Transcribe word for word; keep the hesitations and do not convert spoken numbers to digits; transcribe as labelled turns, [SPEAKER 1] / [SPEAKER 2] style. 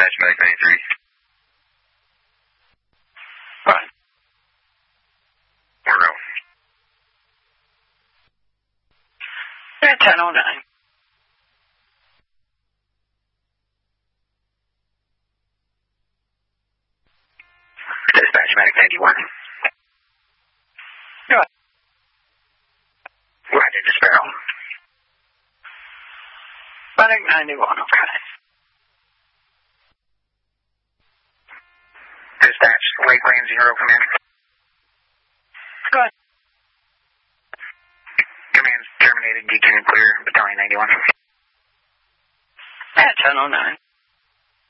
[SPEAKER 1] Dispatch Medic ninety-three.
[SPEAKER 2] Fine.
[SPEAKER 1] Monroe.
[SPEAKER 2] Yeah, ten oh nine.
[SPEAKER 1] Dispatch Medic ninety-one.
[SPEAKER 2] Go ahead.
[SPEAKER 1] Roger, Sparrow.
[SPEAKER 2] Medic ninety-one, okay.
[SPEAKER 1] Dispatch, Lakeland Zero, command.
[SPEAKER 2] Go ahead.
[SPEAKER 1] Command's terminated, you can clear Battalion ninety-one.
[SPEAKER 2] Yeah, ten oh nine.